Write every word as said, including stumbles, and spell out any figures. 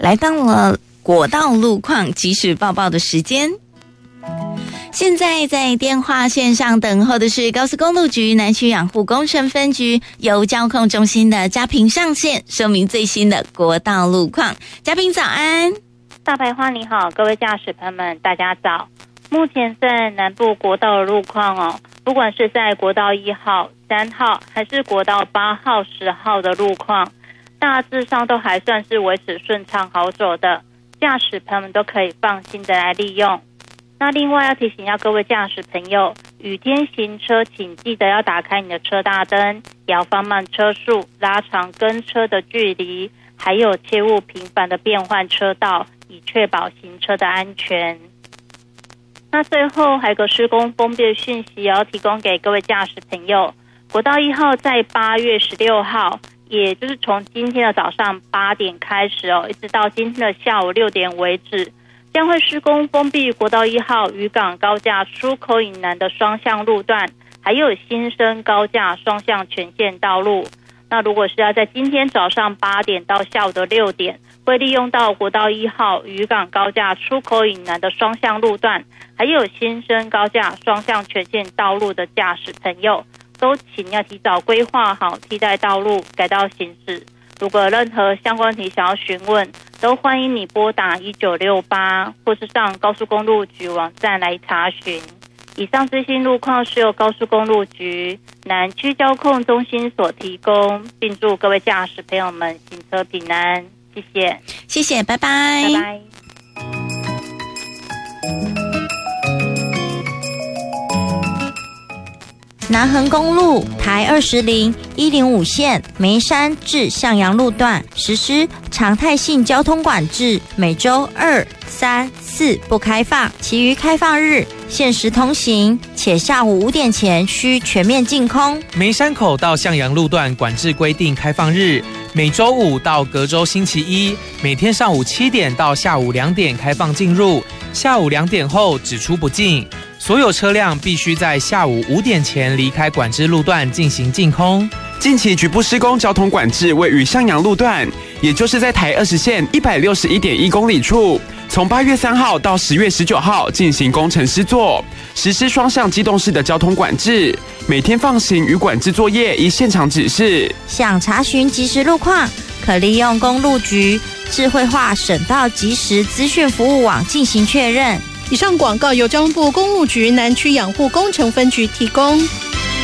来到了国道路况即时报报的时间。现在在电话线上等候的是高速公路局南区养护工程分局由交控中心的嘉平上线，说明最新的国道路况。嘉平早安。 大白花你好，各位驾驶朋友们大家早。目前在南部国道的路况哦，不管是在国道一号、三号还是国道八号、十号的路况，大致上都还算是维持顺畅好走的，驾驶朋友们都可以放心的来利用。那另外要提醒一下各位驾驶朋友，雨天行车请记得要打开你的车大灯，也要放慢车速，拉长跟车的距离，还有切勿频繁的变换车道，以确保行车的安全。那最后还有个施工封闭的讯息要提供给各位驾驶朋友，国道一号在八月十六号，也就是从今天的早上八点开始哦，一直到今天的下午六点为止，将会施工封闭国道一号渔港高架出口以南的双向路段，还有新生高架双向全线道路。那如果是要在今天早上八点到下午的六点，会利用到国道一号渔港高架出口以南的双向路段，还有新生高架双向全线道路的驾驶朋友，都请要提早规划好替代道路改道行驶。如果有任何相关题想要询问，都欢迎你拨打一九六八，或是上高速公路局网站来查询。以上最新路况是由高速公路局南区交控中心所提供，并祝各位驾驶朋友们行车平安。谢谢， 谢谢，拜拜， 拜拜。 南横公路台二十零一零五线梅山至向阳路段实施常态性交通管制，每周二、三、四不开放，其余开放日限时通行，且下午五点前需全面净空。 梅山口到向阳路段管制规定开放日，每周五到隔周星期一，每天上午七点到下午两点开放进入，下午两点后只出不进。所有车辆必须在下午五点前离开管制路段进行净空。 近期局部施工交通管制位于向阳路段，也就是在台二十线一百六十一点一公里处，从八月三号到十月十九号进行工程施作，实施双向机动式的交通管制，每天放行与管制作业依现场指示。 想查询即时路况，可利用公路局智慧化省道即时资讯服务网进行确认。 以上广告由交通部公路局南区养护工程分局提供。